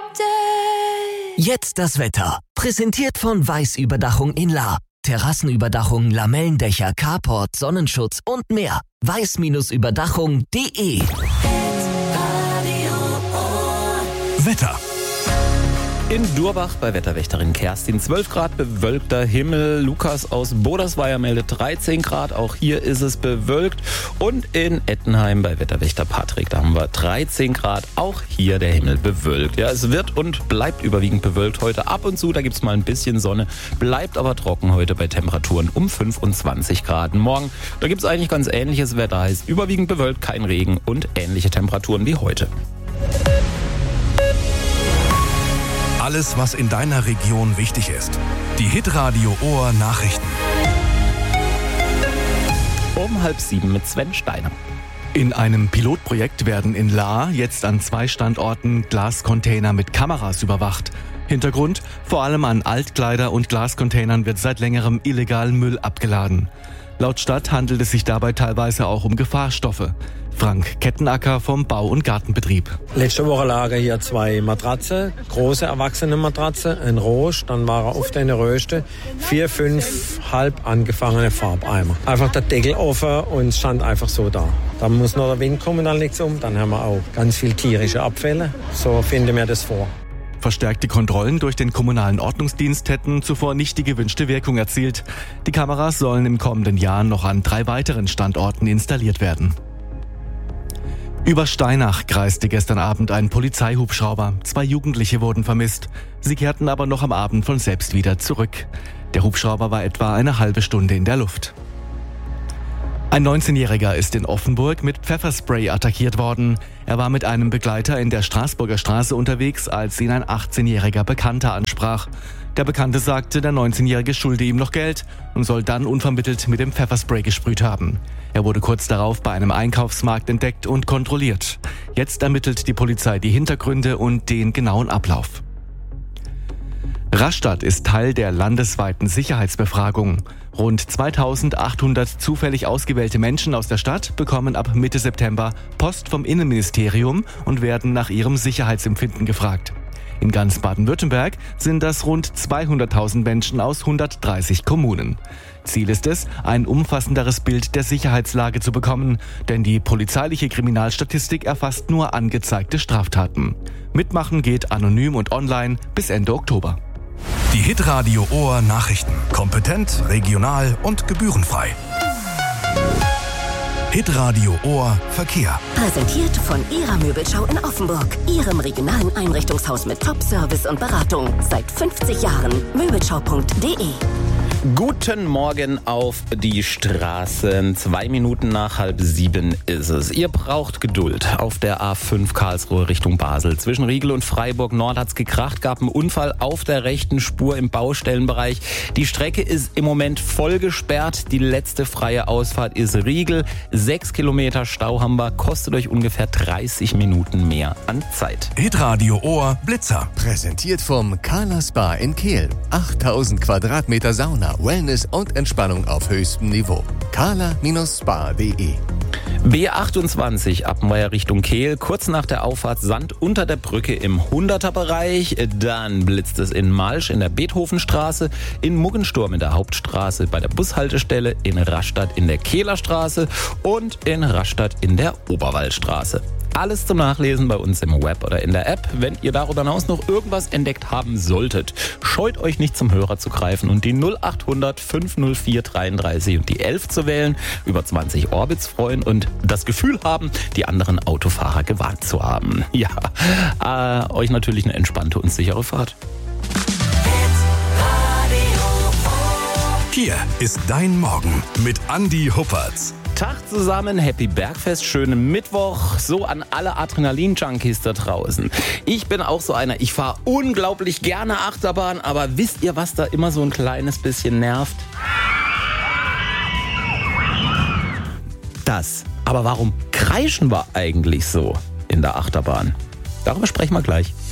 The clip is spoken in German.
Jetzt das Wetter. Präsentiert von Weiß-Überdachung in Lahr. Terrassenüberdachung, Lamellendächer, Carport, Sonnenschutz und mehr. weiß-überdachung.de. Wetter. In Durbach bei Wetterwächterin Kerstin 12 Grad, bewölkter Himmel. Lukas aus Bodersweier meldet 13 Grad, auch hier ist es bewölkt. Und in Ettenheim bei Wetterwächter Patrick, da haben wir 13 Grad, auch hier der Himmel bewölkt. Ja, es wird und bleibt überwiegend bewölkt heute. Ab und zu, da gibt's mal ein bisschen Sonne, bleibt aber trocken heute bei Temperaturen um 25 Grad. Morgen, da gibt's eigentlich ganz ähnliches Wetter, heißt überwiegend bewölkt, kein Regen und ähnliche Temperaturen wie heute. Alles, was in deiner Region wichtig ist. Die Hitradio Ohr Nachrichten. Um 6:30 mit Sven Steiner. In einem Pilotprojekt werden in Lahr jetzt an 2 Standorten Glascontainer mit Kameras überwacht. Hintergrund: vor allem an Altkleider- und Glascontainern wird seit längerem illegal Müll abgeladen. Laut Stadt handelt es sich dabei teilweise auch um Gefahrstoffe. Frank Kettenacker vom Bau- und Gartenbetrieb. Letzte Woche lagen hier 2 Matratzen, große erwachsene Matratze, ein Rouge, dann waren auf den Röste 4, 5 halb angefangene Farbeimer. Einfach der Deckel offen und es stand einfach so da. Dann muss noch der Wind kommen, dann liegt's um. Dann haben wir auch ganz viel tierische Abfälle. So finden wir das vor. Verstärkte Kontrollen durch den kommunalen Ordnungsdienst hätten zuvor nicht die gewünschte Wirkung erzielt. Die Kameras sollen im kommenden Jahr noch an 3 weiteren Standorten installiert werden. Über Steinach kreiste gestern Abend ein Polizeihubschrauber. 2 Jugendliche wurden vermisst. Sie kehrten aber noch am Abend von selbst wieder zurück. Der Hubschrauber war etwa eine halbe Stunde in der Luft. Ein 19-Jähriger ist in Offenburg mit Pfefferspray attackiert worden. Er war mit einem Begleiter in der Straßburger Straße unterwegs, als ihn ein 18-jähriger Bekannter ansprach. Der Bekannte sagte, der 19-Jährige schulde ihm noch Geld und soll dann unvermittelt mit dem Pfefferspray gesprüht haben. Er wurde kurz darauf bei einem Einkaufsmarkt entdeckt und kontrolliert. Jetzt ermittelt die Polizei die Hintergründe und den genauen Ablauf. Rastatt ist Teil der landesweiten Sicherheitsbefragung. Rund 2800 zufällig ausgewählte Menschen aus der Stadt bekommen ab Mitte September Post vom Innenministerium und werden nach ihrem Sicherheitsempfinden gefragt. In ganz Baden-Württemberg sind das rund 200.000 Menschen aus 130 Kommunen. Ziel ist es, ein umfassenderes Bild der Sicherheitslage zu bekommen, denn die polizeiliche Kriminalstatistik erfasst nur angezeigte Straftaten. Mitmachen geht anonym und online bis Ende Oktober. Die Hitradio Ohr Nachrichten. Kompetent, regional und gebührenfrei. Hitradio Ohr Verkehr. Präsentiert von Ihrer Möbelschau in Offenburg. Ihrem regionalen Einrichtungshaus mit Top-Service und Beratung. Seit 50 Jahren. Möbelschau.de. Guten Morgen auf die Straßen. 2 Minuten nach 6:30 ist es. Ihr braucht Geduld. Auf der A5 Karlsruhe Richtung Basel. Zwischen Riegel und Freiburg Nord hat's gekracht, gab einen Unfall auf der rechten Spur im Baustellenbereich. Die Strecke ist im Moment voll gesperrt. Die letzte freie Ausfahrt ist Riegel. 6 Kilometer Stau haben wir, kostet euch ungefähr 30 Minuten mehr an Zeit. Hitradio Ohr Blitzer. Präsentiert vom Kala Spa in Kehl. 8000 Quadratmeter Sauna, Wellness und Entspannung auf höchstem Niveau. kala-spa.de. B28 Appenweier Richtung Kehl, kurz nach der Auffahrt Sand unter der Brücke im 100er-Bereich. Dann blitzt es in Malsch in der Beethovenstraße, in Muggensturm in der Hauptstraße bei der Bushaltestelle, in Rastatt in der Kehlerstraße und in Rastatt in der Oberwaldstraße. Alles zum Nachlesen bei uns im Web oder in der App. Wenn ihr darüber hinaus noch irgendwas entdeckt haben solltet, scheut euch nicht zum Hörer zu greifen und die 0800 504 33 und die 11 zu wählen, über 20 Orbits freuen und das Gefühl haben, die anderen Autofahrer gewarnt zu haben. Ja, euch natürlich eine entspannte und sichere Fahrt. Hier ist dein Morgen mit Andi Huppertz. Tag zusammen, Happy Bergfest, schönen Mittwoch, so an alle Adrenalin-Junkies da draußen. Ich bin auch so einer, ich fahre unglaublich gerne Achterbahn, aber wisst ihr, was da immer so ein kleines bisschen nervt? Das. Aber warum kreischen wir eigentlich so in der Achterbahn? Darüber sprechen wir gleich.